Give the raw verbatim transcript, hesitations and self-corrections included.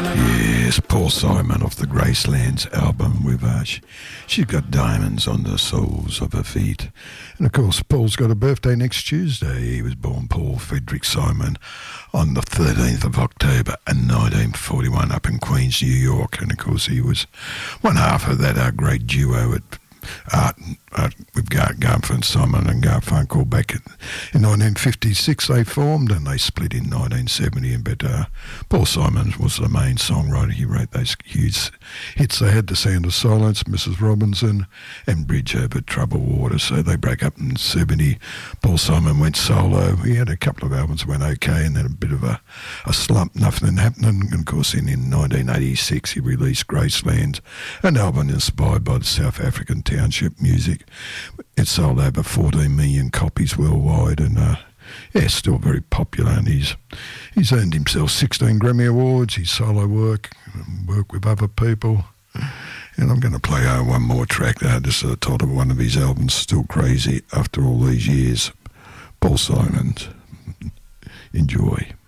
Yes, Paul Simon off the Gracelands album with uh, she, she's got diamonds on the soles of her feet. And of course, Paul's got a birthday next Tuesday. He was born Paul Frederick Simon on the thirteenth of October in nineteen forty-one up in Queens, New York. And of course, he was one half of that uh, great duo at Art, Art with Gar- Garfunkel Simon and Garfunkel back in, in nineteen fifty-six they formed, and they split in nineteen seventy. But uh, Paul Simon was the main songwriter. He wrote those huge hits they had, The Sound of Silence, Missus Robinson, and Bridge Over Troubled Water. So they broke up in seventy. Paul Simon went solo. He had a couple of albums that went okay, and then a bit of a, a slump, nothing happening. And of course, in, in nineteen eighty-six he released Graceland, an album inspired by the South African township music. It sold over fourteen million copies worldwide, and uh, yeah, still very popular. And he's he's earned himself sixteen Grammy Awards. His solo work, work with other people. And I'm going to play uh, one more track. Uh, this is the title of one of his albums, Still Crazy After All These Years. Paul Simon. Enjoy.